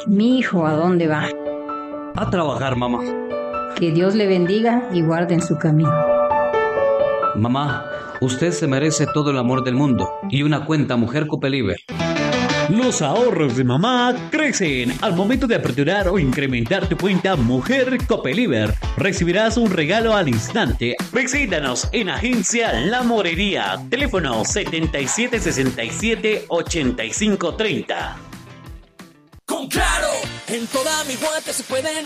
Mi hijo, ¿a dónde va? A trabajar, mamá. Que Dios le bendiga y guarde en su camino. Mamá, usted se merece todo el amor del mundo y una cuenta Mujer Copeliver. Los ahorros de mamá crecen. Al momento de aperturar o incrementar tu cuenta Mujer Copeliver, recibirás un regalo al instante. Visítanos en Agencia La Morería. Teléfono 7767-8530. Con Claro, en toda mi guante se puede